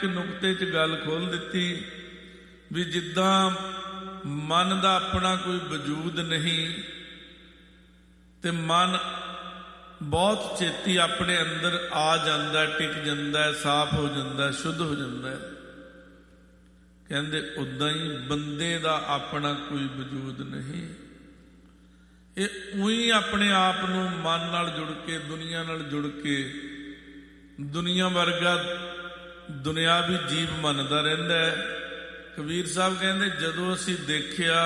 ਇੱਕ ਨੁਕਤੇ 'ਚ ਗੱਲ ਖੋਲ੍ਹ ਦਿੱਤੀ ਵੀ ਜਿੱਦਾਂ ਮਨ ਦਾ ਆਪਣਾ ਕੋਈ ਵਜੂਦ ਨਹੀਂ ਤੇ ਮਨ ਬਹੁਤ ਛੇਤੀ ਆਪਣੇ ਅੰਦਰ ਆ ਜਾਂਦਾ, ਟਿਕ ਜਾਂਦਾ, ਸਾਫ਼ ਹੋ ਜਾਂਦਾ, ਸ਼ੁੱਧ ਹੋ ਜਾਂਦਾ। ਕਹਿੰਦੇ ਉੱਦਾਂ ਹੀ ਬੰਦੇ ਦਾ ਆਪਣਾ ਕੋਈ ਵਜੂਦ ਨਹੀਂ। ਇਹ ਉਹੀ ਆਪਣੇ ਆਪ ਨੂੰ ਮਨ ਨਾਲ ਜੁੜ ਕੇ, ਦੁਨੀਆ ਨਾਲ ਜੁੜ ਕੇ, ਦੁਨੀਆ ਵਰਗਾ ਦੁਨਿਆਵੀ ਜੀਵ ਮੰਨਦਾ ਰਹਿੰਦਾ ਹੈ। ਕਬੀਰ ਸਾਹਿਬ ਕਹਿੰਦੇ ਜਦੋਂ ਅਸੀਂ ਦੇਖਿਆ,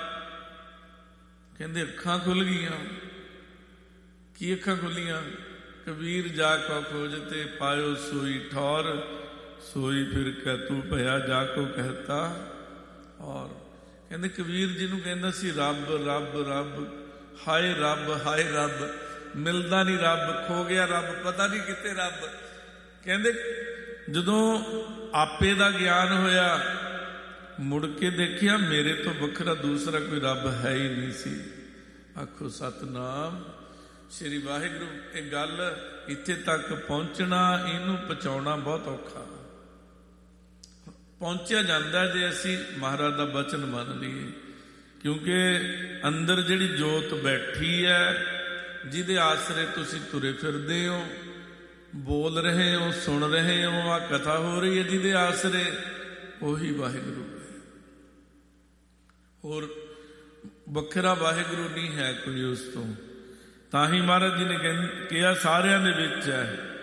ਕਹਿੰਦੇ ਅੱਖਾਂ ਖੁੱਲ੍ਹ ਗਈਆਂ। ਕੀ ਅੱਖਾਂ ਖੁੱਲੀਆਂ? ਕਬੀਰ ਜਾ ਕੋ ਖੋਜ ਤੇ ਪਾਇਓ ਸੋਈ ਠੌਰ, ਸੋਈ ਫਿਰ ਕਹਿ ਤੂੰ ਭਇਆ ਜਾ ਕੋ ਕਹਿਤਾ ਔਰ। ਕਹਿੰਦੇ ਕਬੀਰ ਜਿਹਨੂੰ ਕਹਿੰਦਾ ਸੀ ਰੱਬ ਰੱਬ ਰੱਬ, ਹਾਏ ਰੱਬ ਹਾਏ ਰੱਬ, ਮਿਲਦਾ ਨਹੀਂ ਰੱਬ, ਖੋ ਗਿਆ ਰੱਬ, ਪਤਾ ਨਹੀਂ ਕਿੱਥੇ ਰੱਬ। ਕਹਿੰਦੇ ਜਦੋਂ ਆਪੇ ਦਾ ਗਿਆਨ ਹੋਇਆ, ਮੁੜ ਕੇ ਦੇਖਿਆ ਮੇਰੇ ਤੋਂ ਵੱਖਰਾ ਦੂਸਰਾ ਕੋਈ ਰੱਬ ਹੈ ਹੀ ਨਹੀਂ ਸੀ। ਆਖੋ ਸਤਿਨਾਮ ਸ਼੍ਰੀ ਵਾਹਿਗੁਰੂ। ਇਹ ਗੱਲ ਇੱਥੇ ਤੱਕ ਪਹੁੰਚਣਾ, ਇਹਨੂੰ ਪਹੁੰਚਾਉਣਾ ਬਹੁਤ ਔਖਾ। ਪਹੁੰਚਿਆ ਜਾਂਦਾ ਜੇ ਅਸੀਂ ਮਹਾਰਾਜ ਦਾ ਬਚਨ ਮੰਨ ਲਈਏ, ਕਿਉਂਕਿ ਅੰਦਰ ਜਿਹੜੀ ਜੋਤ ਬੈਠੀ ਹੈ, ਜਿਹਦੇ ਆਸਰੇ ਤੁਸੀਂ ਤੁਰੇ ਫਿਰਦੇ ਹੋ, ਬੋਲ ਰਹੇ ਹੋ, ਸੁਣ ਰਹੇ ਹੋ, ਆਹ ਕਥਾ ਹੋ ਰਹੀ ਹੈ, ਜਿਹਦੇ ਆਸਰੇ ਉਹੀ ਵਾਹਿਗੁਰੂ ਹੈ। ਹੋਰ ਵੱਖਰਾ ਵਾਹਿਗੁਰੂ ਨਹੀਂ ਹੈ ਕੋਈ ਉਸ ਤੋਂ। ਤਾਂ ਹੀ ਮਹਾਰਾਜ ਜੀ ਨੇ ਕਿਹਾ ਸਾਰਿਆਂ ਦੇ ਵਿੱਚ ਹੈ।